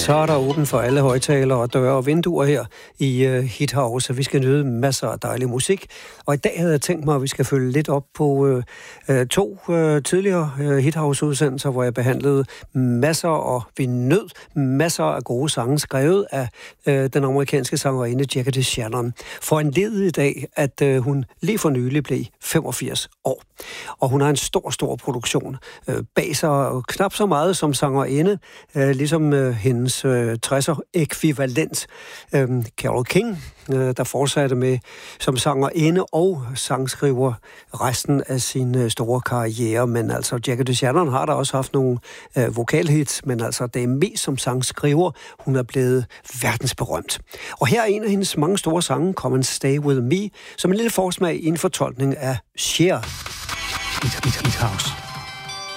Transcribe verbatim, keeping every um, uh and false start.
så er der åbent for alle højtalere og døre og vinduer her i uh, Hithouse, så vi skal nyde masser af dejlig musik. Og i dag havde jeg tænkt mig, at vi skal følge lidt op på uh, uh, to uh, tidligere uh, Hithouse-udsendelser, hvor jeg behandlede masser, og vi nød masser af gode sange, skrevet af uh, den amerikanske sangerinde Jackie Shannon. For en led i dag, at uh, hun lige for nylig blev femogfirs år. Og hun har en stor, stor produktion uh, bag sig, og knap så meget som sangerinde, uh, ligesom uh, hendes uh, tresser-ekvivalent uh, Carole King, uh, der fortsatte med som sangerinde og sangskriver resten af sin uh, store karriere. Men altså, Jackie Shannon har da også haft nogle uh, vokalhits, men altså, det er mest som sangskriver, hun er blevet verdensberømt. Og her er en af hendes mange store sange, Come and Stay With Me, som en lille forsmag i en fortolkning af Cher. Hithouse.